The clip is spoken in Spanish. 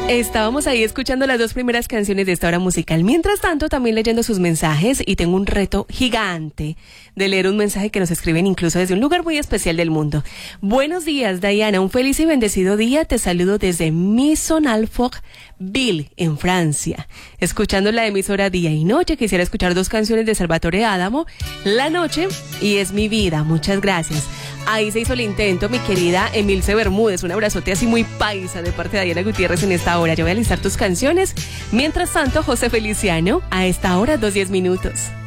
Estábamos ahí escuchando las dos primeras canciones de esta hora musical. Mientras tanto, también leyendo sus mensajes, y tengo un reto gigante de leer un mensaje que nos escriben incluso desde un lugar muy especial del mundo. Buenos días, Diana. Un feliz y bendecido día. Te saludo desde Maisonneuve-Ville, en Francia. Escuchando la emisora día y noche, quisiera escuchar dos canciones de Salvatore Adamo, La Noche y Es mi vida. Muchas gracias. Ahí se hizo el intento, mi querida Emilce Bermúdez. Un abrazote así muy paisa de parte de Diana Gutiérrez en esta hora. Yo voy a listar tus canciones. Mientras tanto, José Feliciano, a esta hora, 2:10.